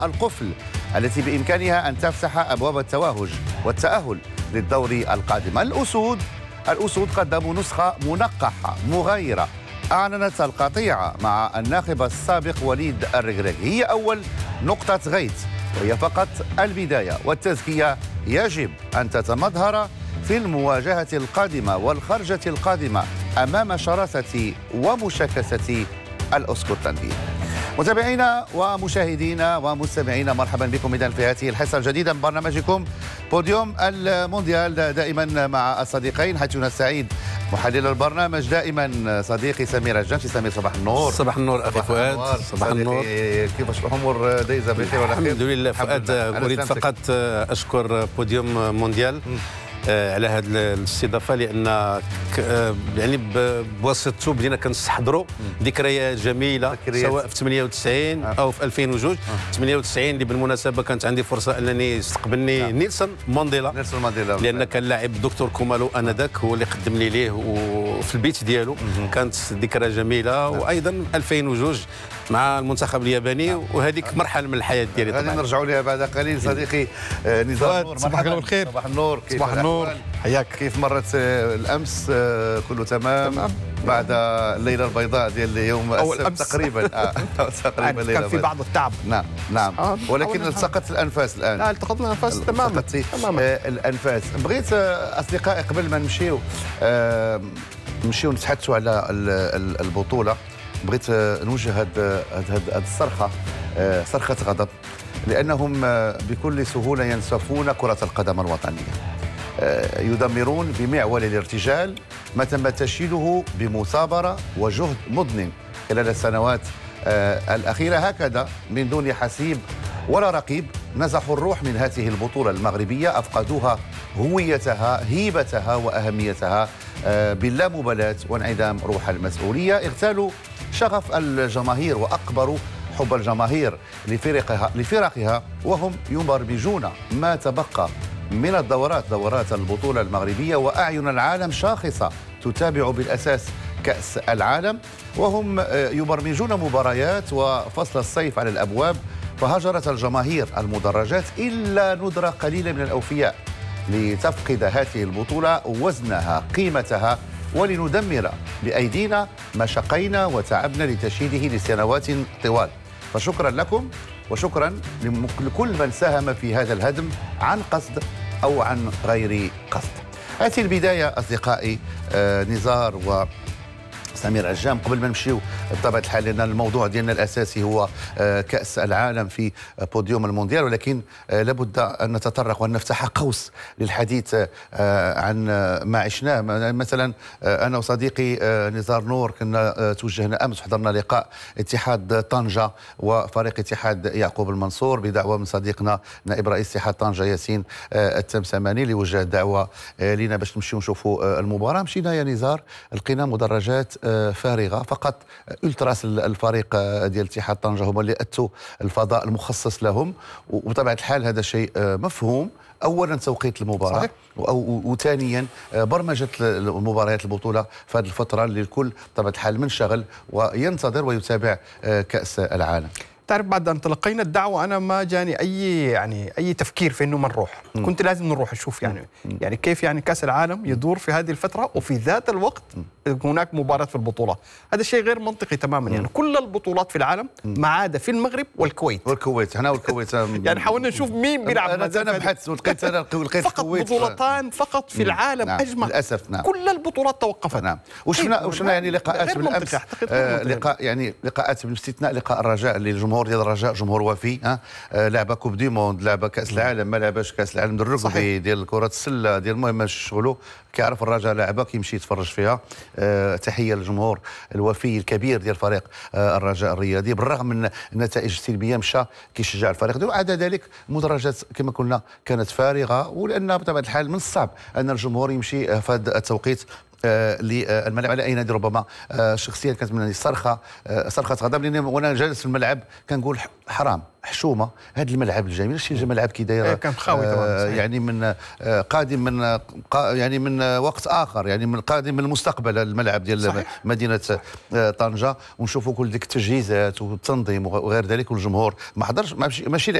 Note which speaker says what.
Speaker 1: القفل التي بإمكانها أن تفتح أبواب التوهج والتأهل للدور القادم. الأسود قدموا نسخة منقحة مغايرة أعلنت القطيعة مع الناخب السابق وليد الركراكي. هي أول نقطة غيث وهي فقط البداية، والتزكية يجب أن تتمظهر في المواجهة القادمة والخرجة القادمة أمام شراسة ومشاكسة الأسكتلنديين. متابعينا ومشاهدينا ومستمعينا، مرحبا بكم إذن في هذه الحصة الجديدة من برنامجكم بوديوم المونديال، دائما مع الصديقين، حيث نستعيد محلل البرنامج دائما صديقي سمير الجان. سمير، صباح النور.
Speaker 2: صباح النور اخي فؤاد.
Speaker 1: صباح النور. كيفاش الامور دايزه بخير ولا خير؟
Speaker 2: الحمد لله فؤاد. اريد فقط اشكر بوديوم مونديال على هذه الاستضافه، لان يعني بواسطته بدينا كنستحضروا ذكريات جميله سواء في 98 او في 2002. 98 اللي بالمناسبه كانت عندي فرصه انني يستقبلني نيلسون مانديلا، لان كان لاعب دكتور كومالو انذاك هو اللي قدم لي ليه وفي البيت ديالو. كانت ذكرى جميله. وايضا 2002 مع المنتخب الياباني، وهذيك مرحله من الحياه ديالي.
Speaker 1: غادي نرجعوا لها بعد قليل. صديقي نزار نور،
Speaker 3: صباح الخير.
Speaker 1: صباح النور.
Speaker 3: صباح النور، حياك.
Speaker 1: كيف مرت الامس؟ كله تمام بعد الليله البيضاء ديال يوم السبت تقريبا.
Speaker 3: تقريبا كان في بعض التعب.
Speaker 1: نعم ولكن التقت الانفاس الان.
Speaker 3: لا، التقطنا الانفاس تماما.
Speaker 1: الانفاس. بغيت اصدقائي قبل ما نمشيو نتحدثوا على البطوله، بغيت نوجه هذه الصرخه، صرخه غضب، لانهم بكل سهوله ينسفون كره القدم الوطنيه. يدمرون بمعول الارتجال ما تم تشييده بمثابره وجهد مضني خلال السنوات الاخيره. هكذا من دون حسيب ولا رقيب نزحوا الروح من هذه البطوله المغربيه، افقدوها هويتها، هيبتها واهميتها باللامبالاه وانعدام روح المسؤوليه. اغتالوا شغف الجماهير واقبروا حب الجماهير لفرقها، وهم يبرمجون ما تبقى من دورات البطولة المغربية، وأعين العالم شاخصة تتابع بالأساس كأس العالم، وهم يبرمجون مباريات وفصل الصيف على الأبواب. فهجرت الجماهير المدرجات إلا ندرة قليلة من الأوفياء لتفقد هذه البطولة وزنها، قيمتها، ولندمر بأيدينا ما شقينا وتعبنا لتشييده لسنوات طوال. فشكرا لكم، وشكرا لكل من ساهم في هذا الهدم عن قصد أو عن غير قصد. هذه البداية أصدقائي نزار وسمير عجام. قبل ما نمشيو بطبيعة الحال، لأن الموضوع ديالنا الأساسي هو كأس العالم في بوديوم المونديال، ولكن لابد أن نتطرق وأن نفتح قوس للحديث عن ما عشناه. مثلا أنا وصديقي نزار نور كنا توجهنا أمس، حضرنا لقاء اتحاد طنجة وفريق اتحاد يعقوب المنصور بدعوة من صديقنا نائب رئيس اتحاد طنجة ياسين التمسماني، اللي وجه الدعوة لنا باش نمشيو نشوفوا المباراة. مشينا يا نزار، لقينا مدرجات فارغة، فقط التراس الفريق ديال اتحاد طنجة هما اللي اتوا الفضاء المخصص لهم. وبطبيعه الحال هذا شيء مفهوم. اولا توقيت المباراه، وثانيا برمجه المباريات البطوله في هذه الفتره اللي الكل بطبيعه الحال منشغل وينتظر ويتابع كاس العالم.
Speaker 3: تعرف، بعد ان تلقينا الدعوه انا ما جاني اي تفكير في انه ما نروح. كنت لازم نروح نشوف يعني كيف كاس العالم يدور في هذه الفتره، وفي ذات الوقت هناك مباراه في البطوله. هذا شيء غير منطقي تماما. كل البطولات في العالم ما عدا في المغرب والكويت.
Speaker 1: احنا والكويت
Speaker 3: حاولنا نشوف مين بيلعب.
Speaker 1: انا بحثت ولقيت فقط
Speaker 3: الكويت بطولتان فقط في العالم اجمع.
Speaker 1: للاسف كل
Speaker 3: البطولات توقفت.
Speaker 1: وشفنا لقاءات بالامس، لقاءات باستثناء لقاء الرجاء اللي الجمهور ديال الرجاء جمهور وفي. لعبه كوب دي موند، لعبه كاس العالم، ما لعباش كاس العالم ديال الركبي، ديال كره السله، ديال المهم شغلوا كيعرف الرجاء لعبه كيمشي يتفرج فيها. تحيه للجمهور الوفي الكبير ديال فريق الرجاء الرياضي، بالرغم من النتائج السلبيه مشى كيشجع الفريق ديالو. وعدا ذلك المدرجات كما قلنا كانت فارغه، ولان بطبيعه الحال من الصعب ان الجمهور يمشي في هذا التوقيت للملعب على اي نادي. ربما شخصيا كانت من صرخه غضب، لاني وانا جالس في الملعب كنقول حرام حشومه هذا الملعب الجميل، شي ملعب كي داير
Speaker 3: كان خاوي
Speaker 1: يعني من قادم من يعني من وقت اخر، يعني من قادم من المستقبل الملعب ديال صحيح. مدينه طنجه، ونشوفوا كل ديك التجهيزات والتنظيم وغير ذلك، والجمهور ما حضرش ماشي